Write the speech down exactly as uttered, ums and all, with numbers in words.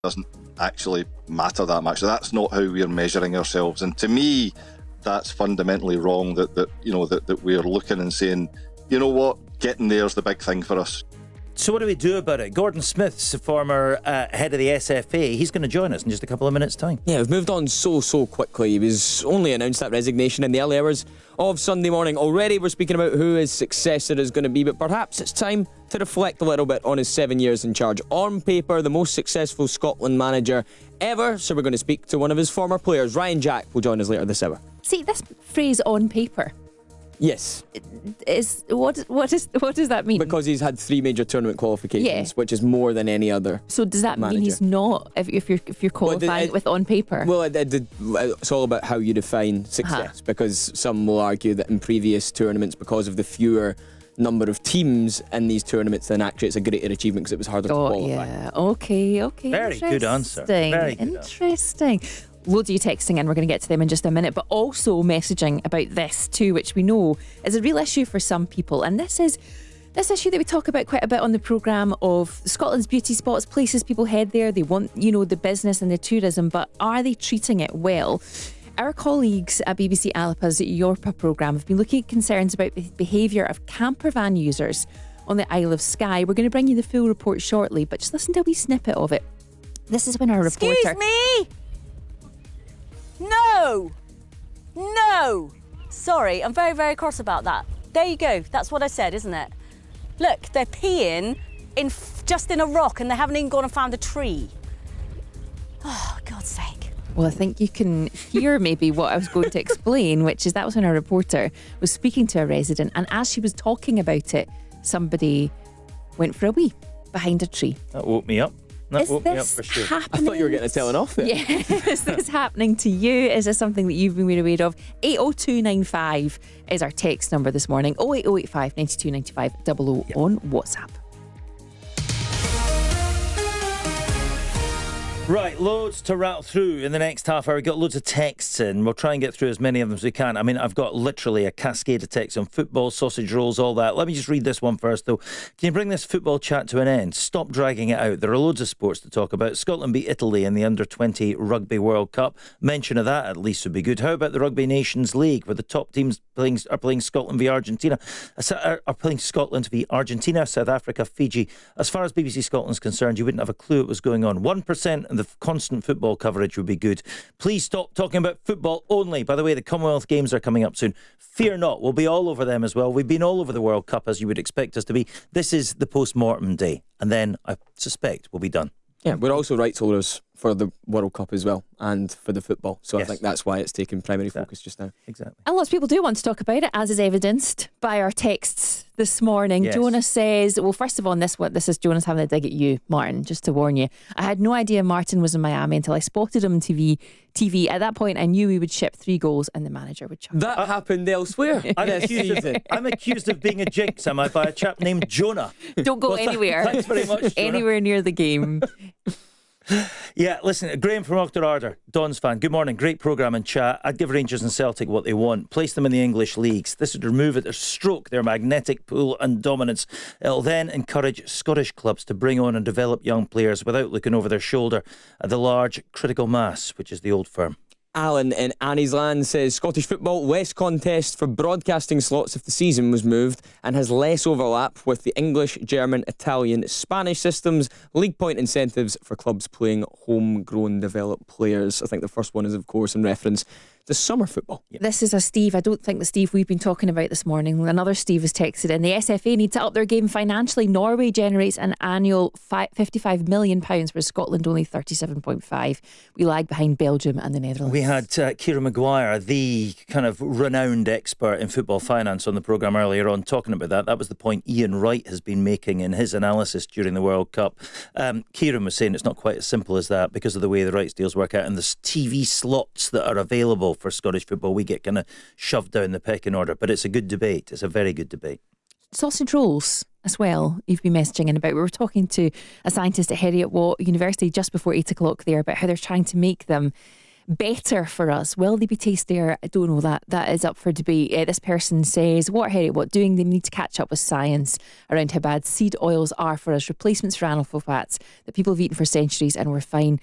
doesn't actually matter that much. That's not how we're measuring ourselves. And to me, that's fundamentally wrong, that, that you know, that, that we're looking and saying, you know what, getting there's the big thing for us. So what do we do about it? Gordon Smith's the former uh, head of the S F A. He's going to join us in just a couple of minutes' time. Yeah, we've moved on so, so quickly. He was only announced that resignation in the early hours of Sunday morning. Already we're speaking about who his successor is going to be, but perhaps it's time to reflect a little bit on his seven years in charge. On paper, the most successful Scotland manager ever, so we're going to speak to one of his former players. Ryan Jack will join us later this hour. See, this phrase, on paper, yes, is what what is what does that mean? Because he's had three major tournament qualifications, Yeah. which is more than any other. So does that manager. mean he's not, if, if you're if you're qualifying Well, it- it with on paper? Well, it, it, it's all about how you define success, Uh-huh. because some will argue that in previous tournaments, because of the fewer number of teams in these tournaments, then actually it's a greater achievement because it was harder oh, to qualify. yeah. Okay, okay. Very good answer. Interesting. Very good Interesting. Loads of you texting in, we're going to get to them in just a minute, but also messaging about this too, which we know is a real issue for some people. And this is this issue that we talk about quite a bit on the programme of Scotland's beauty spots, places people head there. They want, you know, the business and the tourism, but are they treating it well? Our colleagues at B B C Alpa's Yorpa programme have been looking at concerns about the behaviour of camper van users on the Isle of Skye. We're going to bring you the full report shortly, but just listen to a wee snippet of it. This is when our reporter... Excuse me? No! No! Sorry, I'm very, very cross about that. There you go. That's what I said, isn't it? Look, they're peeing in f- just in a rock and they haven't even gone and found a tree. Oh, God's sake. Well, I think you can hear maybe what I was going to explain, which is that was when our reporter was speaking to a resident, and as she was talking about it, somebody went for a wee behind a tree. That woke me up. That Is woke me up this for sure. happening? I thought you were getting a telling off there. Yeah, is this happening to you? Is this something that you've been made aware of? eight oh two nine five is our text number this morning. oh eight oh eight five, nine two nine five, double oh Yep. on WhatsApp. Right, loads to rattle through in the next half hour. We've got loads of texts in. We'll try and get through as many of them as we can. I mean, I've got literally a cascade of texts on football, sausage rolls, all that. Let me just read this one first, though. Can you bring this football chat to an end? Stop dragging it out. There are loads of sports to talk about. Scotland beat Italy in the under twenty Rugby World Cup. Mention of that, at least, would be good. How about the Rugby Nations League, where the top teams playing, are playing Scotland v Argentina, are, are playing Scotland v Argentina, South Africa, Fiji. As far as B B C Scotland's concerned, you wouldn't have a clue what was going on. one percent of the constant football coverage would be good. Please stop talking about football only. By the way, the Commonwealth Games are coming up soon. Fear not, we'll be all over them as well. We've been all over the World Cup, as you would expect us to be. This is the post-mortem day, and then I suspect we'll be done. Yeah, we're also rights holders for the World Cup as well, and for the football. So Yes. I think that's why it's taken primary Exactly. focus just now. Exactly. And lots of people do want to talk about it, as is evidenced by our texts this morning. Yes. Jonas says, well, first of all, on this one, this is Jonas having a dig at you, Martin, just to warn you. I had no idea Martin was in Miami until I spotted him on T V. T V. At that point, I knew we would ship three goals and the manager would chuck. That happened elsewhere. I'm this accused, of, season. I'm accused of being a jinx, am I, by a chap named Jonah. Don't go Well, th- anywhere. thanks very much, Jonah. Anywhere near the game. Yeah, listen, Graham from Auchterarder, Don's fan. Good morning, great programme and chat. I'd give Rangers and Celtic what they want. Place them in the English leagues. This would remove it, or stroke their magnetic pull and dominance. It'll then encourage Scottish clubs to bring on and develop young players without looking over their shoulder at the large critical mass, which is the old firm. Alan in Annie's Land says Scottish football less contest for broadcasting slots if the season was moved and has less overlap with the English, German, Italian, Spanish systems. League point incentives for clubs playing homegrown developed players. I think the first one is of course in reference to summer football. Yep. This is a Steve. I don't think the Steve we've been talking about this morning. Another Steve has texted in. The S F A need to up their game financially. Norway generates an annual fifty-five million pounds, whereas Scotland only thirty-seven point five. We lag behind Belgium and the Netherlands. We had uh, Kieran Maguire, the kind of renowned expert in football finance, on the programme earlier on talking about that. That was the point Ian Wright has been making in his analysis during the World Cup. Um, Kieran was saying it's not quite as simple as that because of the way the rights deals work out and the T V slots that are available for Scottish football. We get kind of shoved down the pecking order, but it's a good debate. It's a very good debate. Sausage rolls as well, you've been messaging in about. We were talking to a scientist at Heriot Watt University just before eight o'clock there about how they're trying to make them better for us? Will they be tastier? I don't know. That that is up for debate. Uh, this person says, what are what doing? They need to catch up with science around how bad seed oils are for us, replacements for animal fats that people have eaten for centuries and we're fine.